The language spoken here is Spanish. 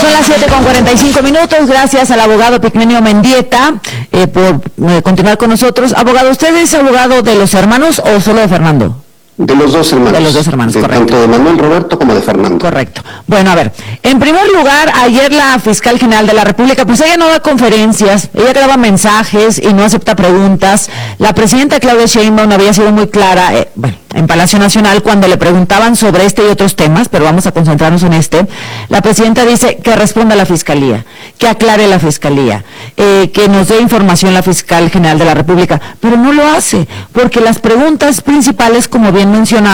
Son las 7:45. Gracias al abogado Pigmenio Mendieta por continuar con nosotros. Abogado, ¿usted es abogado de los hermanos o solo de Fernando? De los dos hermanos. De los dos hermanos, correcto. Tanto de Manuel Roberto como de Fernando. Correcto. Bueno, a ver, en primer lugar, ayer la fiscal general de la República, pues ella no da conferencias, ella graba mensajes y no acepta preguntas. La presidenta Claudia Sheinbaum había sido muy clara, en Palacio Nacional, cuando le preguntaban sobre este y otros temas, pero vamos a concentrarnos en este. La presidenta dice que responda a la fiscalía, que aclare la fiscalía, que nos dé información la fiscal general de la República, pero no lo hace, porque las preguntas principales, como bien mencionaba,